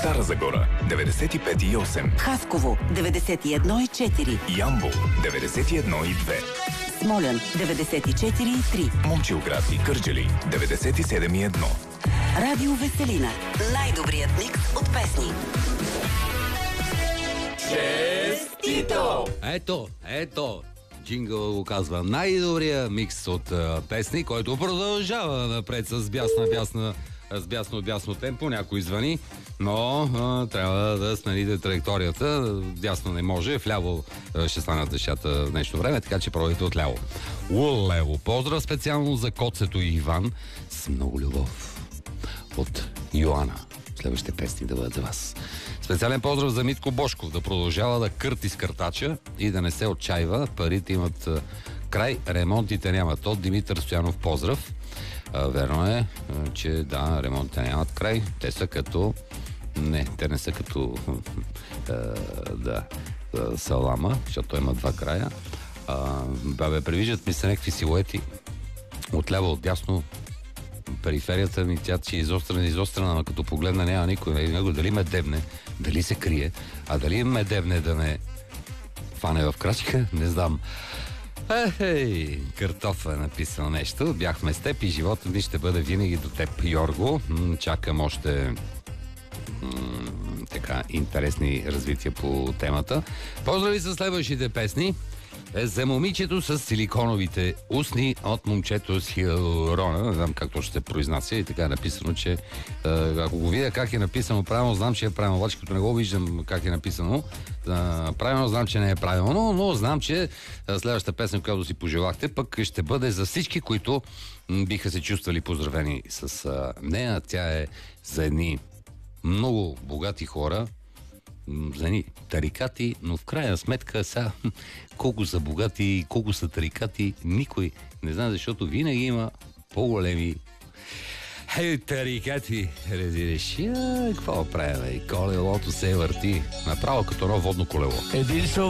Стара Загора 95,8. Хасково 91,4. Ямбол 91,2. Смолян 94,3. Момчилград и Кърджали 97,1. Радио Веселина. Най-добрият микс от песни. Честито! Ето, джингъл го казва. Най-добрия микс от песни, който продължава напред с бясно темпо. Някой звъни, но трябва да смените траекторията. Дясно не може, вляво ще станат нещата в днешно време, така че пробвайте отляво. Лево. Поздрав специално за Коцето и Иван с много любов от Йоана. Следващите песни да бъдат за вас. Специален поздрав за Митко Бошков, да продължава да кърти с картача и да не се отчаива. Парите имат край, ремонтите нямат. От Димитър Стоянов поздрав. Верно е, че да, ремонтите нямат край. Те са като... Не, те не са като... салама, защото има два края. Привиждат ми се някакви силуети отляво, отдясно. Периферията ми, тя че изострена, но като погледна няма никой. Дали ме дебне, дали се крие, а дали ме дебне да не фане в крачка, не знам. Картоф е написал нещо. Бяхме с теб и живота ни ще бъде винаги до теб, Йорго. Чакам още така интересни развития по темата. Поздрави за следващите песни. За момичето с силиконовите устни от момчето с хиалурона. Не знам как точно ще се произнася и така е написано, че ако го видя как е написано правилно, знам, че е правилно. Обаче като не го виждам как е написано правилно, знам, че не е правилно, но знам, че следващата песен, която си пожелахте, пък ще бъде за всички, които биха се чувствали поздравени с нея. Тя е за едни много богати хора, за едни тарикати, но в крайна сметка сега колко са богати и колко са тарикати, никой не знае, защото винаги има по-големи тарикати. Разбираш, какво правим? Колелото се върти направо като едно водно колело. Един